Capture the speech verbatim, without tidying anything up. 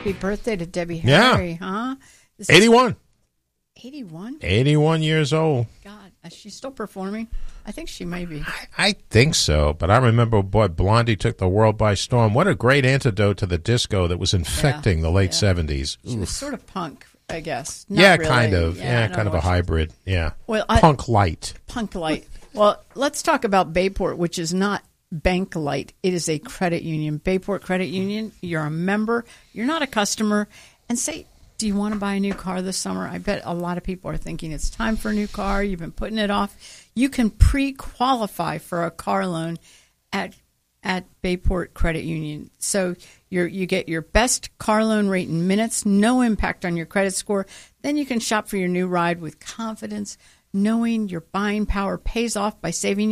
Happy birthday to Debbie Yeah. Harry, huh? This eighty-one. eighty-one? eighty-one years old. God, is she still performing? I think she may be. I, I think so, but I remember, boy, Blondie took the world by storm. What a great antidote to the disco that was infecting Yeah, the late yeah. seventies. She was Oof. sort of punk, I guess. Not Yeah, really. kind of. I Yeah, don't kind of know a if she- hybrid. Yeah. Well, I- Punk light. Punk light. Well, let's talk about Bayport, which is not bank light. It is a credit union. Bayport Credit Union. You're a member. You're not a customer. And say, do you want to buy a new car this summer? I bet a lot of people are thinking it's time for a new car. You've been putting it off. You can pre-qualify for a car loan at at Bayport Credit Union. So you're, you get your best car loan rate in minutes, no impact on your credit score. Then you can shop for your new ride with confidence, knowing your buying power pays off by saving